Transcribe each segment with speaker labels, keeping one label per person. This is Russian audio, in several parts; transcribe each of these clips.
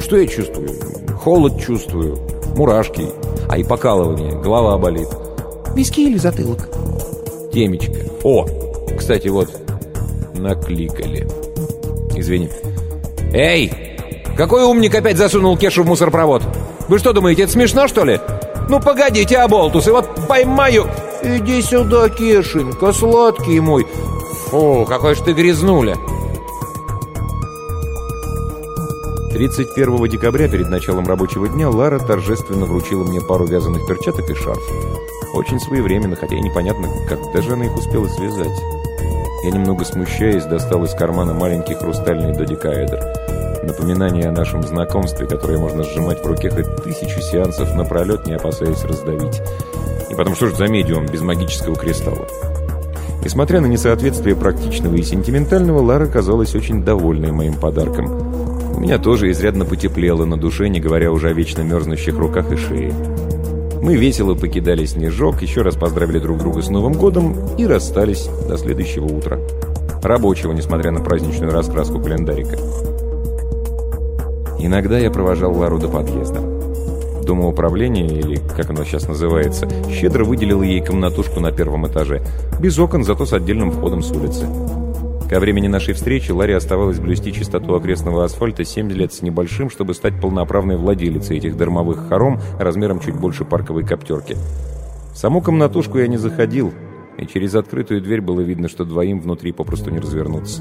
Speaker 1: Что я чувствую? Холод чувствую, мурашки, и покалывание, голова болит.
Speaker 2: Виски или затылок?
Speaker 1: Темечко. О, кстати, вот, накликали. Извини. Эй, какой умник опять засунул Кешу в мусоропровод? Вы что думаете, это смешно, что ли? Ну, погодите, оболтусы, вот поймаю...
Speaker 2: Иди сюда, Кешенька, сладкий мой.
Speaker 1: Фу, какой ж ты грязнуля. 31 декабря, перед началом рабочего дня, Лара торжественно вручила мне пару вязаных перчаток и шарф. Очень своевременно, хотя и непонятно, когда же она их успела связать. Я, немного смущаясь, достал из кармана маленький хрустальный додекаэдр. Напоминание о нашем знакомстве, которое можно сжимать в руке хоть 1000 сеансов напролет, не опасаясь раздавить. И потом, что же за медиум без магического кристалла? Несмотря на несоответствие практичного и сентиментального, Лара казалась очень довольной моим подарком. У меня тоже изрядно потеплело на душе, не говоря уже о вечно мерзнущих руках и шее. Мы весело покидали снежок, еще раз поздравили друг друга с Новым годом и расстались до следующего утра. Рабочего, несмотря на праздничную раскраску календарика. Иногда я провожал Лару до подъезда. Домоуправление, или как оно сейчас называется, щедро выделило ей комнатушку на 1-м этаже. Без окон, зато с отдельным входом с улицы. Ко времени нашей встречи Ларе оставалось блюсти чистоту окрестного асфальта 7 лет с небольшим, чтобы стать полноправной владелицей этих дармовых хором размером чуть больше парковой коптерки. В саму комнатушку я не заходил, и через открытую дверь было видно, что двоим внутри попросту не развернуться.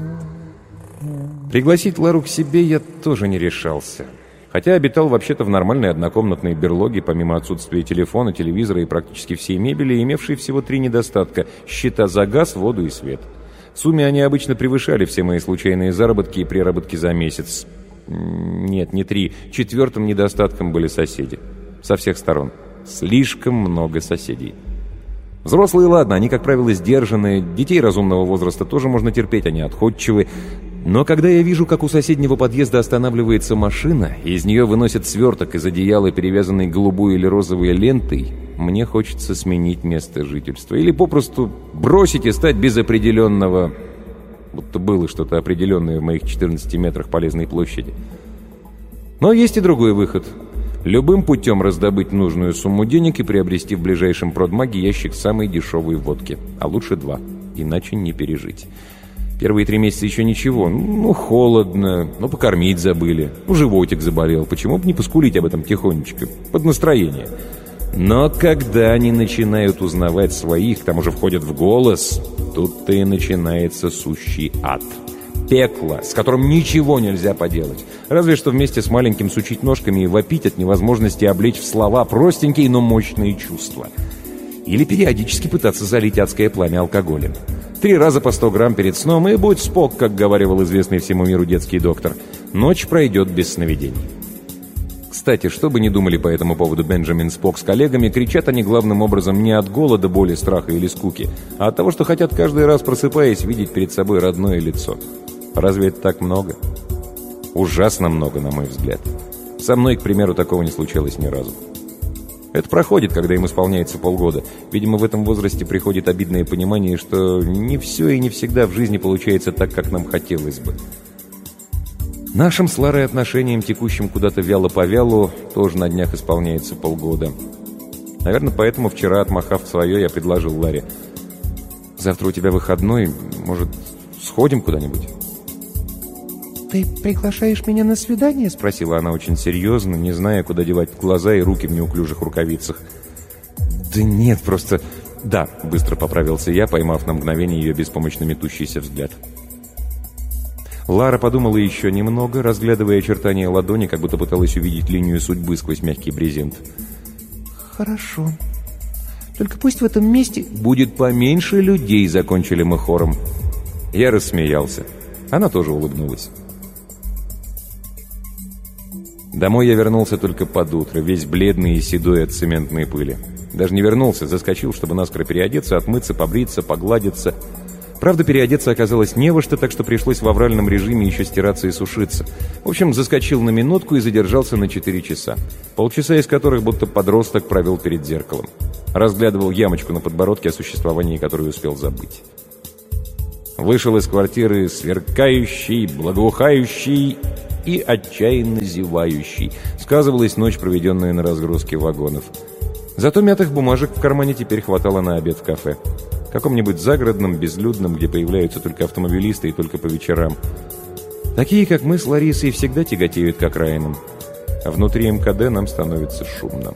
Speaker 1: Пригласить Лару к себе я тоже не решался. Хотя обитал вообще-то в нормальной однокомнатной берлоге, помимо отсутствия телефона, телевизора и практически всей мебели, имевшей всего 3 недостатка – счета за газ, воду и свет. В сумме они обычно превышали все мои случайные заработки и приработки за месяц. Нет, не 3. 4-м недостатком были соседи. Со всех сторон. Слишком много соседей. Взрослые, ладно, они, как правило, сдержанные. Детей разумного возраста тоже можно терпеть, они отходчивы. Но когда я вижу, как у соседнего подъезда останавливается машина, и из нее выносят сверток из одеяла, перевязанный голубой или розовой лентой, мне хочется сменить место жительства. Или попросту бросить и стать без определенного... Будто было что-то определенное в моих 14 метрах полезной площади. Но есть и другой выход. Любым путем раздобыть нужную сумму денег и приобрести в ближайшем продмаге ящик самой дешевой водки. А лучше 2, иначе не пережить. Первые 3 месяца еще ничего. Ну, холодно, покормить забыли. Животик заболел. Почему бы не поскулить об этом тихонечко? Под настроение. Но когда они начинают узнавать своих, к тому же входят в голос, тут-то и начинается сущий ад. Пекло, с которым ничего нельзя поделать. Разве что вместе с маленьким сучить ножками и вопить от невозможности облечь в слова простенькие, но мощные чувства. Или периодически пытаться залить адское пламя алкоголем. 3 раза по 100 грамм перед сном, и будь спок, как говаривал известный всему миру детский доктор. Ночь пройдет без сновидений. Кстати, что бы ни думали по этому поводу Бенджамин Спок с коллегами, кричат они главным образом не от голода, боли, страха или скуки, а от того, что хотят каждый раз, просыпаясь, видеть перед собой родное лицо. Разве это так много? Ужасно много, на мой взгляд. Со мной, к примеру, такого не случалось ни разу. Это проходит, когда им исполняется полгода. Видимо, в этом возрасте приходит обидное понимание, что не все и не всегда в жизни получается так, как нам хотелось бы. Нашим с Ларой отношениям, текущим куда-то вяло-повялу, тоже на днях исполняется полгода. Наверное, поэтому вчера, отмахав свое, я предложил Ларе: «Завтра у тебя выходной, может, сходим куда-нибудь?»
Speaker 2: «Ты приглашаешь меня на свидание?» —
Speaker 1: спросила она очень серьезно, не зная, куда девать глаза и руки в неуклюжих рукавицах. «Да нет, просто...» «Да», — быстро поправился я, поймав на мгновение ее беспомощно метущийся взгляд. Лара подумала еще немного, разглядывая очертания ладони, как будто пыталась увидеть линию судьбы сквозь мягкий брезент.
Speaker 2: «Хорошо. Только пусть в этом месте...»
Speaker 1: «Будет поменьше людей», — закончили мы хором. Я рассмеялся. Она тоже улыбнулась. Домой я вернулся только под утро, весь бледный и седой от цементной пыли. Даже не вернулся, заскочил, чтобы наскоро переодеться, отмыться, побриться, погладиться. Правда, переодеться оказалось не во что, так что пришлось в авральном режиме еще стираться и сушиться. В общем, заскочил на минутку и задержался на 4 часа. Полчаса из которых будто подросток провел перед зеркалом. Разглядывал ямочку на подбородке, о существовании которой успел забыть. Вышел из квартиры сверкающий, благоухающий и отчаянно зевающий. Сказывалась ночь, проведенная на разгрузке вагонов. Зато мятых бумажек в кармане теперь хватало на обед в кафе. Каком-нибудь загородном, безлюдном, где появляются только автомобилисты и только по вечерам. Такие, как мы с Ларисой, всегда тяготеют к окраинам. А внутри МКД нам становится шумно.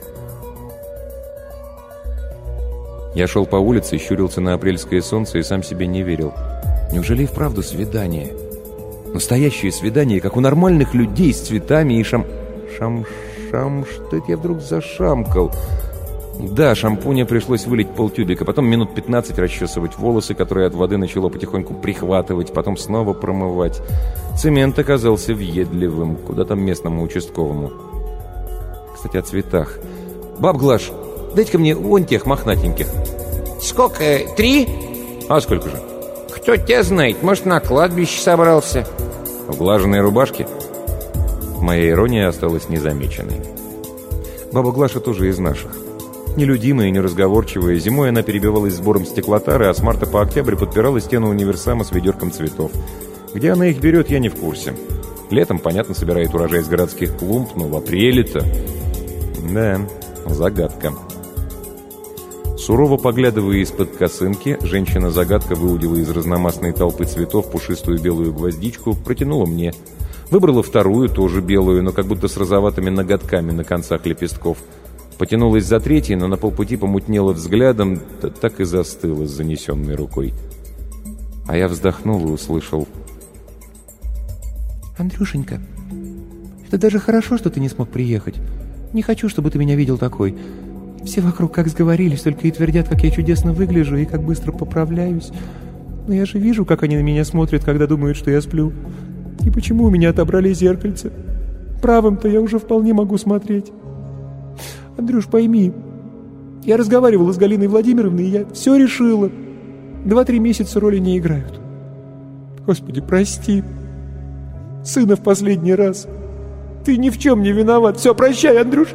Speaker 1: Я шел по улице, щурился на апрельское солнце и сам себе не верил. Неужели и вправду свидание? Настоящее свидание, как у нормальных людей, с цветами и что это я вдруг зашамкал? Да, шампуня пришлось вылить полтюбика, потом минут 15 расчесывать волосы, которые от воды начало потихоньку прихватывать, потом снова промывать. Цемент оказался въедливым, куда там местному участковому. Кстати, о цветах. Баб Глаш, дайте-ка мне вон тех мохнатеньких.
Speaker 3: Сколько? 3?
Speaker 1: А сколько же?
Speaker 3: Кто тебя знает, может, на кладбище собрался.
Speaker 1: В глаженной рубашке? Моя ирония осталась незамеченной. Баба Глаша тоже из наших. Нелюдимая, неразговорчивая, зимой она перебивалась сбором стеклотары, а с марта по октябрь подпирала стену универсама с ведерком цветов. Где она их берет, я не в курсе. Летом, понятно, собирает урожай из городских клумб, но в апреле-то... Да, загадка. Сурово поглядывая из-под косынки, женщина-загадка выудила из разномастной толпы цветов пушистую белую гвоздичку, протянула мне. Выбрала вторую, тоже белую, но как будто с розоватыми ноготками на концах лепестков. Потянулась за третьей, но на полпути помутнела взглядом, так и застыла с занесенной рукой. А я вздохнул и услышал:
Speaker 2: «Андрюшенька, это даже хорошо, что ты не смог приехать. Не хочу, чтобы ты меня видел такой. Все вокруг как сговорились, только и твердят, как я чудесно выгляжу и как быстро поправляюсь. Но я же вижу, как они на меня смотрят, когда думают, что я сплю. И почему у меня отобрали зеркальце? Правым-то я уже вполне могу смотреть. Андрюш, пойми, я разговаривала с Галиной Владимировной, и я все решила. 2-3 месяца роли не играют. Господи, прости. Сына в последний раз. Ты ни в чем не виноват. Все, прощай, Андрюша».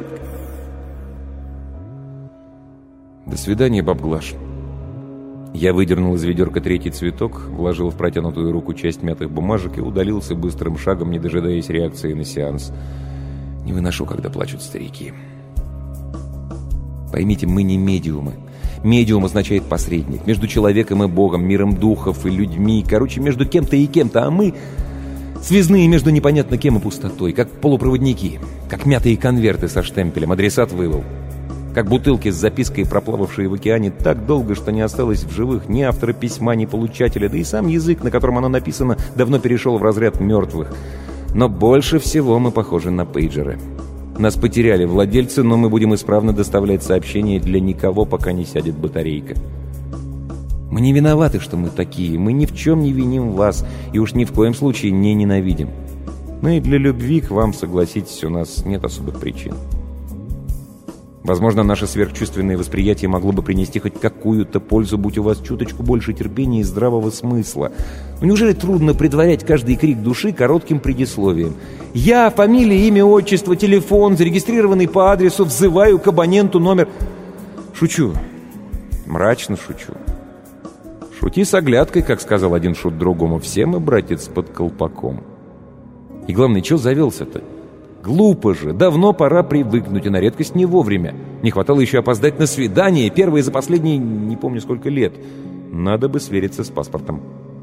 Speaker 1: «До свидания, баб Глаш». Я выдернул из ведерка третий цветок, вложил в протянутую руку часть мятых бумажек и удалился быстрым шагом, не дожидаясь реакции на сеанс. Не выношу, когда плачут старики. Поймите, мы не медиумы. Медиум означает посредник. Между человеком и Богом, миром духов и людьми. Короче, между кем-то и кем-то. А мы связные между непонятно кем и пустотой. Как полупроводники. Как мятые конверты со штемпелем. Адресат вывел. Как бутылки с запиской, проплававшие в океане так долго, что не осталось в живых ни автора письма, ни получателя. Да и сам язык, на котором оно написано, давно перешел в разряд мертвых. Но больше всего мы похожи на пейджеры. Нас потеряли владельцы, но мы будем исправно доставлять сообщения для никого, пока не сядет батарейка. Мы не виноваты, что мы такие. Мы ни в чем не виним вас. И уж ни в коем случае не ненавидим. Но и для любви к вам, согласитесь, у нас нет особых причин. Возможно, наше сверхчувственное восприятие могло бы принести хоть какую-то пользу, будь у вас чуточку больше терпения и здравого смысла. Но неужели трудно предварять каждый крик души коротким предисловием? Я, фамилия, имя, отчество, телефон, зарегистрированный по адресу, взываю к абоненту номер... Шучу. Мрачно шучу. Шути с оглядкой, как сказал один шут другому. Все мы, братец, под колпаком. И главное, чего завелся-то? Глупо же, давно пора привыкнуть, и на редкость не вовремя. Не хватало еще опоздать на свидание, первое за последние, не помню сколько лет. Надо бы свериться с паспортом.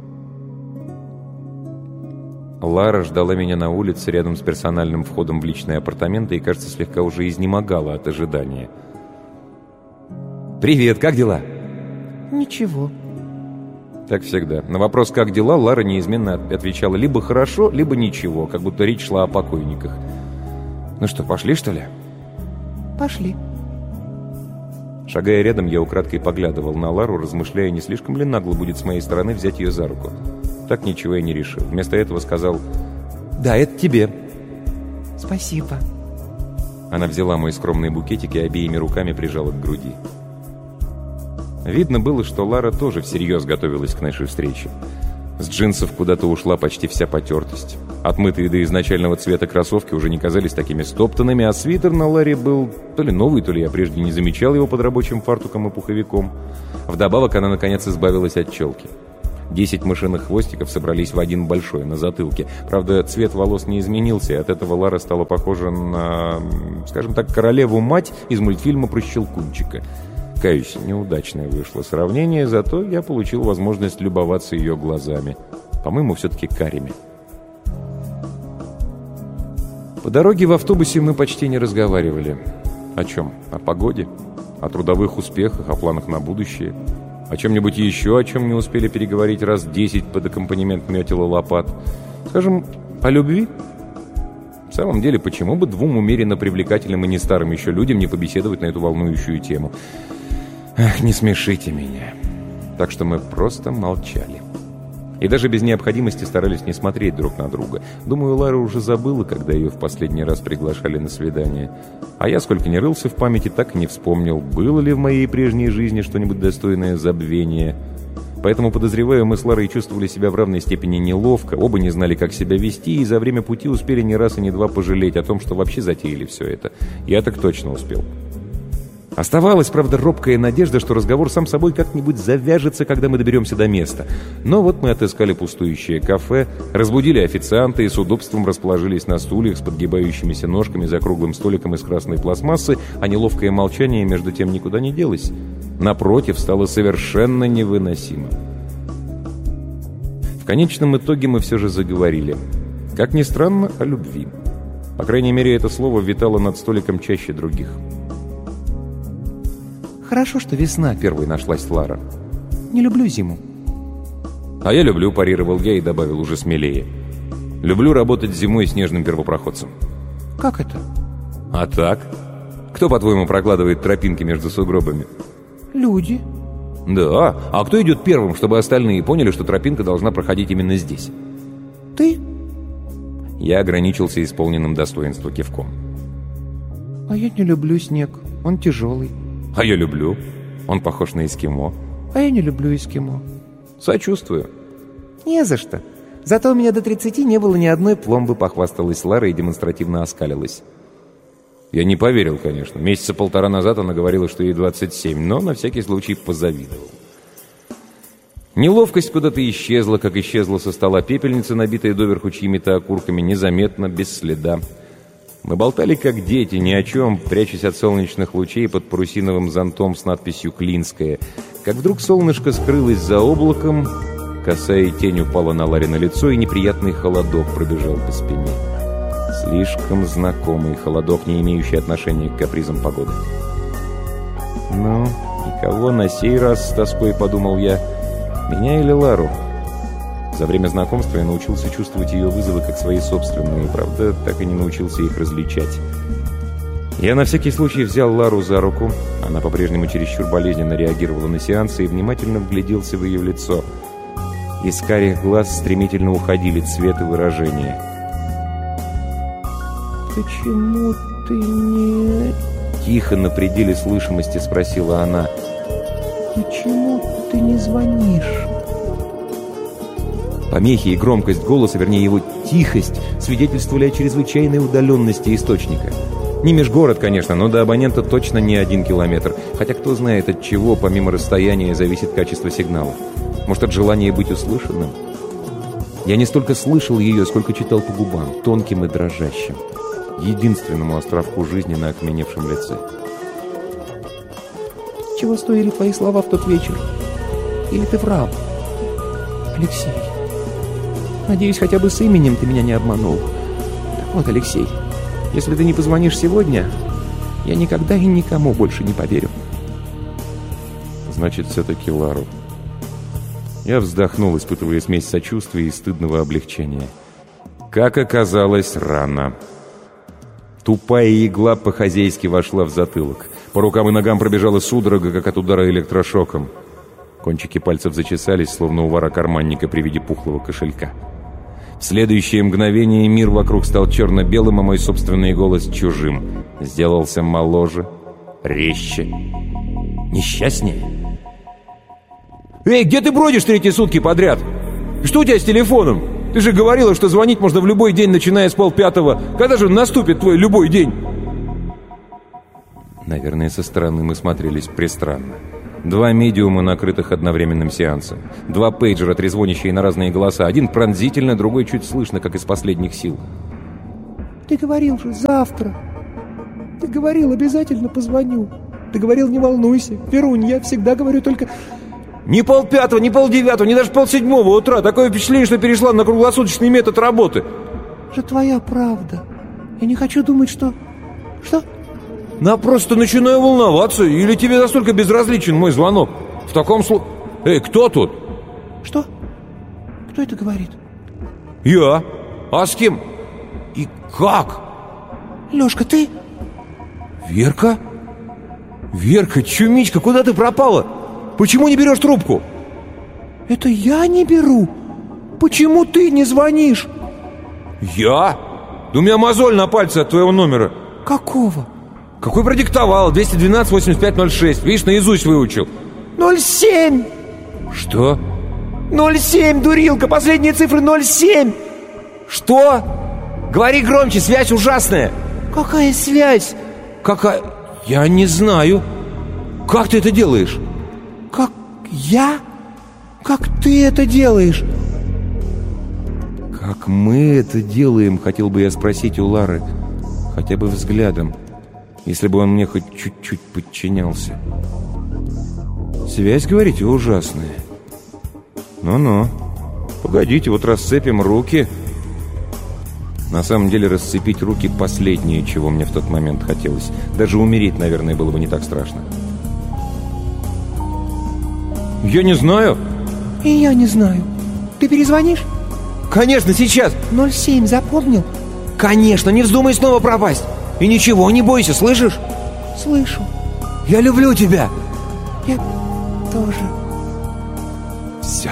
Speaker 1: Лара ждала меня на улице рядом с персональным входом в личные апартаменты и, кажется, слегка уже изнемогала от ожидания. «Привет, как дела?»
Speaker 2: «Ничего».
Speaker 1: Так всегда. На вопрос «как дела?» Лара неизменно отвечала либо «хорошо», либо «ничего», как будто речь шла о покойниках. «Ну что, пошли, что ли?»
Speaker 2: «Пошли».
Speaker 1: Шагая рядом, я украдкой поглядывал на Лару, размышляя, не слишком ли нагло будет с моей стороны взять ее за руку. Так ничего я не решил. Вместо этого сказал: «Да, это тебе».
Speaker 2: «Спасибо».
Speaker 1: Она взяла мой скромный букетик и обеими руками прижала к груди. Видно было, что Лара тоже всерьез готовилась к нашей встрече. С джинсов куда-то ушла почти вся потертость. Отмытые до изначального цвета кроссовки уже не казались такими стоптанными, а свитер на Ларе был то ли новый, то ли я прежде не замечал его под рабочим фартуком и пуховиком. Вдобавок она, наконец, избавилась от челки. 10 мышиных хвостиков собрались в один большой на затылке. Правда, цвет волос не изменился, и от этого Лара стала похожа на, скажем так, королеву-мать из мультфильма про Щелкунчика. Каюсь, неудачное вышло сравнение, зато я получил возможность любоваться ее глазами. По-моему, все-таки карими. По дороге в автобусе мы почти не разговаривали. О чем? О погоде? О трудовых успехах? О планах на будущее? О чем-нибудь еще, о чем не успели переговорить раз 10 под аккомпанемент метел и лопат? Скажем, о любви? В самом деле, почему бы двум умеренно привлекательным и не старым еще людям не побеседовать на эту волнующую тему? Ах, не смешите меня. Так что мы просто молчали. И даже без необходимости старались не смотреть друг на друга. Думаю, Лара уже забыла, когда ее в последний раз приглашали на свидание. А я, сколько ни рылся в памяти, так и не вспомнил, было ли в моей прежней жизни что-нибудь достойное забвения. Поэтому, подозреваю, мы с Ларой чувствовали себя в равной степени неловко, оба не знали, как себя вести, и за время пути успели не раз и не два пожалеть о том, что вообще затеяли все это. Я так точно успел. Оставалась, правда, робкая надежда, что разговор сам собой как-нибудь завяжется, когда мы доберемся до места. Но вот мы отыскали пустующее кафе, разбудили официанта и с удобством расположились на стульях с подгибающимися ножками за круглым столиком из красной пластмассы, а неловкое молчание между тем никуда не делось. Напротив, стало совершенно невыносимо. В конечном итоге мы все же заговорили. Как ни странно, о любви. По крайней мере, это слово витало над столиком чаще других.
Speaker 2: «Хорошо, что весна», — первой нашлась Лара. «Не люблю зиму».
Speaker 1: «А я люблю», — парировал я и добавил уже смелее. «Люблю работать зимой снежным первопроходцем».
Speaker 2: «Как это?»
Speaker 1: «А так? Кто, по-твоему, прокладывает тропинки между сугробами?»
Speaker 2: «Люди».
Speaker 1: «Да. А кто идет первым, чтобы остальные поняли, что тропинка должна проходить именно здесь?»
Speaker 2: «Ты».
Speaker 1: Я ограничился исполненным достоинства кивком.
Speaker 2: «А я не люблю снег. Он тяжелый».
Speaker 1: «А я люблю. Он похож на эскимо».
Speaker 2: «А я не люблю эскимо».
Speaker 1: «Сочувствую».
Speaker 2: «Не за что. Зато у меня до 30 не было ни одной пломбы», — похвасталась Лара и демонстративно оскалилась.
Speaker 1: Я не поверил, конечно. Месяца полтора назад она говорила, что ей 27, но на всякий случай позавидовал. Неловкость куда-то исчезла, как исчезла со стола пепельница, набитая доверху чьими-то окурками, незаметно, без следа. Мы болтали как дети, ни о чем, прячась от солнечных лучей под парусиновым зонтом с надписью «Клинская». Как вдруг солнышко скрылось за облаком, косая тень упала на Ларино лицо, и неприятный холодок пробежал по спине. Слишком знакомый холодок, не имеющий отношения к капризам погоды. «Ну, и кого на сей раз с тоской?» — подумал я. «Меня или Лару?» За время знакомства я научился чувствовать ее вызовы как свои собственные, правда, так и не научился их различать. Я на всякий случай взял Лару за руку, она по-прежнему чересчур болезненно реагировала на сеансы, и внимательно вгляделся в ее лицо. Из карих глаз стремительно уходили цвет и выражение.
Speaker 2: «Почему ты не...»
Speaker 1: — тихо, на пределе слышимости спросила она.
Speaker 2: «Почему ты не звонишь?»
Speaker 1: Помехи и громкость голоса, вернее его тихость, свидетельствовали о чрезвычайной удаленности источника. Не межгород, конечно, но до абонента точно не 1 километр. Хотя кто знает, от чего, помимо расстояния, зависит качество сигнала. Может, от желания быть услышанным? Я не столько слышал ее, сколько читал по губам, тонким и дрожащим. Единственному островку жизни на окаменевшем лице.
Speaker 2: «Чего стоили твои слова в тот вечер? Или ты врал? Алексей, надеюсь, хотя бы с именем ты меня не обманул. Так вот, Алексей, если ты не позвонишь сегодня, я никогда и никому больше не поверю».
Speaker 1: Значит, все-таки Лару. Я вздохнул, испытывая смесь сочувствия и стыдного облегчения. Как оказалось, рано. Тупая игла по-хозяйски вошла в затылок. По рукам и ногам пробежала судорога, как от удара электрошоком. Кончики пальцев зачесались, словно у вора-карманника при виде пухлого кошелька. В следующее мгновение мир вокруг стал черно-белым, а мой собственный голос чужим. Сделался моложе, резче, несчастнее. «Эй, где ты бродишь 3 сутки подряд? Что у тебя с телефоном? Ты же говорила, что звонить можно в любой день, начиная с 4:30. Когда же наступит твой любой день?» Наверное, со стороны мы смотрелись пристранно. 2 медиума, накрытых одновременным сеансом. 2 пейджера, трезвонящие на разные голоса. Один пронзительно, другой чуть слышно, как из последних сил.
Speaker 2: Ты говорил же, завтра. Ты говорил, обязательно позвоню. Ты говорил, не волнуйся. Верунь, я всегда говорю только...
Speaker 1: Ни 5:30, ни 6:30, ни даже 6:30 утра. Такое впечатление, что перешла на круглосуточный метод работы.
Speaker 2: Это твоя правда. Я не хочу думать, что... Что?
Speaker 1: Я просто начинаю волноваться. Или тебе настолько безразличен мой звонок? В таком случае... Эй, кто тут?
Speaker 2: Что? Кто это говорит?
Speaker 1: Я. А с кем? И как?
Speaker 2: Лёшка, ты?
Speaker 1: Верка? Верка, чумичка, куда ты пропала? Почему не берешь трубку?
Speaker 2: Это я не беру. Почему ты не звонишь?
Speaker 1: Я? Да у меня мозоль на пальце от твоего номера.
Speaker 2: Какого?
Speaker 1: Какой продиктовал? 212-85-06. Видишь, наизусть выучил.
Speaker 2: 07.
Speaker 1: Что?
Speaker 2: 07, дурилка, последние цифры 07.
Speaker 1: Что? Говори громче, связь ужасная.
Speaker 2: Какая связь?
Speaker 1: Какая? Я не знаю. Как ты это делаешь?
Speaker 2: Как я? Как ты это делаешь?
Speaker 1: Как мы это делаем, хотел бы я спросить у Лары. Хотя бы взглядом. Если бы он мне хоть чуть-чуть подчинялся. Связь, говорите, ужасная. Ну-ну. Погодите, вот расцепим руки. На самом деле расцепить руки — последнее, чего мне в тот момент хотелось. Даже умереть, наверное, было бы не так страшно. Я не знаю.
Speaker 2: И я не знаю. Ты перезвонишь?
Speaker 1: Конечно, сейчас.
Speaker 2: 07, запомнил?
Speaker 1: Конечно, не вздумай снова пропасть. И ничего, не бойся, слышишь?
Speaker 2: Слышу.
Speaker 1: Я люблю тебя.
Speaker 2: Я тоже.
Speaker 1: Все.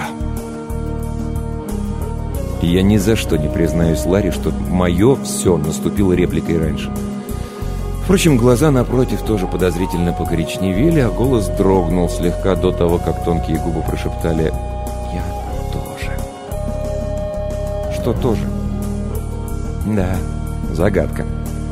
Speaker 1: Я ни за что не признаюсь Ларе, что мое все наступило репликой раньше. Впрочем, глаза напротив тоже подозрительно покоричневели, а голос дрогнул слегка до того, как тонкие губы прошептали «Я тоже». Что тоже? Да, загадка.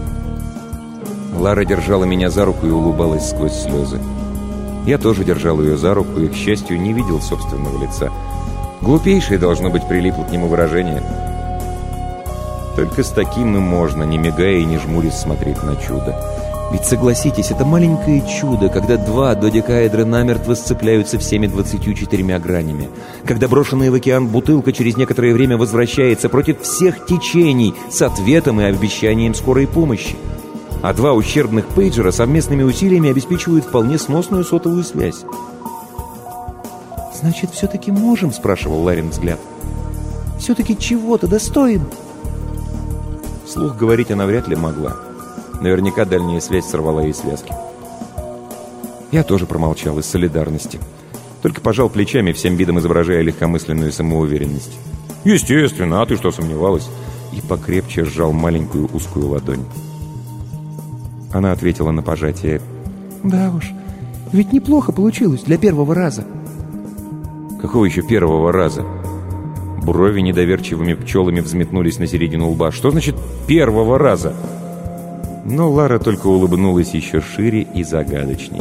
Speaker 1: Лара держала меня за руку и улыбалась сквозь слезы. Я тоже держал ее за руку и, к счастью, не видел собственного лица. Глупейшее должно быть прилипло к нему выражение. Только с таким и можно, не мигая и не жмурясь, смотреть на чудо. Ведь согласитесь, это маленькое чудо, когда 2 додекаэдра намертво сцепляются всеми 24 гранями. Когда брошенная в океан бутылка через некоторое время возвращается против всех течений с ответом и обещанием скорой помощи. А 2 ущербных пейджера совместными усилиями обеспечивают вполне сносную сотовую связь.
Speaker 2: «Значит, все-таки можем?» — спрашивал Ларин взгляд. «Все-таки чего-то достоин?»
Speaker 1: Вслух говорить она вряд ли могла. Наверняка дальняя связь сорвала ей связки. Я тоже промолчал из солидарности. Только пожал плечами, всем видом изображая легкомысленную самоуверенность. «Естественно, а ты что, сомневалась?» И покрепче сжал маленькую узкую ладонь. Она ответила на пожатие.
Speaker 2: «Да уж, ведь неплохо получилось для первого раза».
Speaker 1: «Какого еще первого раза?» Брови недоверчивыми пчелами взметнулись на середину лба. «Что значит первого раза?» Но Лара только улыбнулась еще шире и загадочней.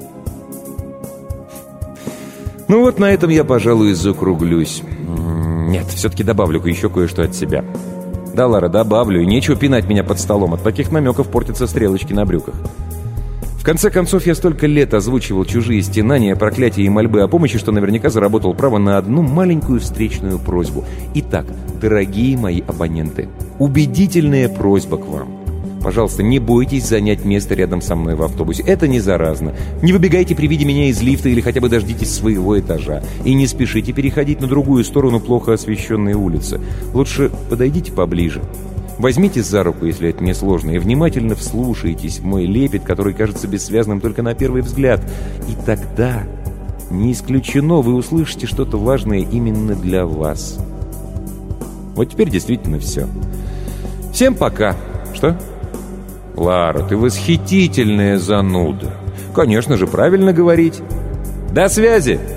Speaker 1: Ну вот на этом я, пожалуй, закруглюсь. Нет, все-таки добавлю-ка еще кое-что от себя. Да, Лара, добавлю, и нечего пинать меня под столом. От таких намеков портятся стрелочки на брюках. В конце концов, я столько лет озвучивал чужие стенания, проклятия и мольбы о помощи, что наверняка заработал право на одну маленькую встречную просьбу. Итак, дорогие мои абоненты, убедительная просьба к вам. Пожалуйста, не бойтесь занять место рядом со мной в автобусе. Это не заразно. Не выбегайте при виде меня из лифта или хотя бы дождитесь своего этажа. И не спешите переходить на другую сторону плохо освещенной улицы. Лучше подойдите поближе. Возьмите за руку, если это не сложно, и внимательно вслушайтесь в мой лепет, который кажется бессвязным только на первый взгляд. И тогда, не исключено, вы услышите что-то важное именно для вас. Вот теперь действительно все. Всем пока. Что? Лара, ты восхитительная зануда. Конечно же, правильно говорить. До связи!